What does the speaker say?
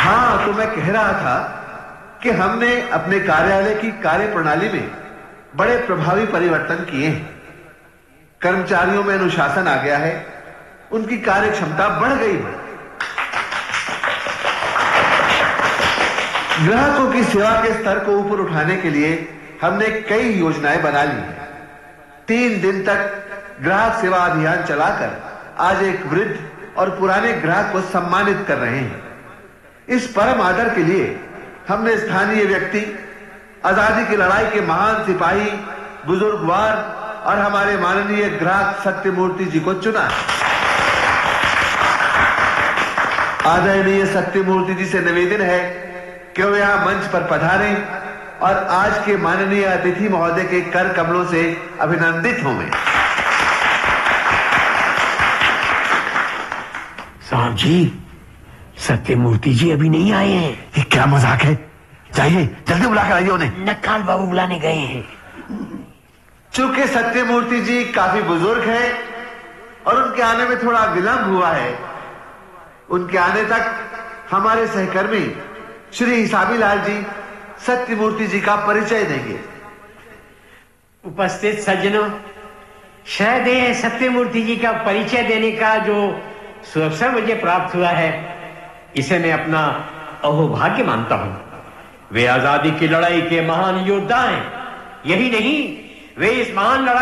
हाँ, तो मैं कह रहा था कि हमने अपने कार्यालय की कार्य प्रणाली में बड़े प्रभावी परिवर्तन किए हैं। कर्मचारियों में अनुशासन आ गया है, उनकी कार्य क्षमता बढ़ गई है। ग्राहकों की सेवा के स्तर को ऊपर उठाने के लिए हमने कई योजनाएं बना ली हैं। 3 दिन तक ग्राहक सेवा अभियान चलाकर आज एक वृद्ध और पुराने ग्राहक को सम्मानित कर रहे हैं। इस परम आदर के लिए हमने स्थानीय व्यक्ति, आजादी की लड़ाई के महान सिपाही, बुजुर्गवार और हमारे माननीय ग्राहक सत्यमूर्ति जी को चुना। आदरणीय सत्यमूर्ति जी से निवेदन है कि वे यहां मंच पर पधारें और आज के माननीय अतिथि महोदय के कर कमलों से अभिनंदित हों। साहब जी, सत्यमूर्ति जी अभी नहीं आए हैं। ये क्या मजाक है? जाइए, जल्दी बुलाकर आइए उन्हें। नक्काल बाबू बुलाने गए हैं। चूंकि सत्यमूर्ति जी काफी बुजुर्ग हैं और उनके आने में थोड़ा विलंब हुआ है, उनके आने तक हमारे सहकर्मी श्री हिसाबी लाल जी सत्यमूर्ति जी का परिचय देंगे। उपस्थित सज्जनों, शायद ये सत्यमूर्ति जी का परिचय देने का जो सुअवसर मुझे प्राप्त हुआ है, इसे मैं अपना अहोभाग्य मानता हूं। वे आजादी की लड़ाई के महान योद्धा हैं। यही नहीं, वे इस महान लड़ाई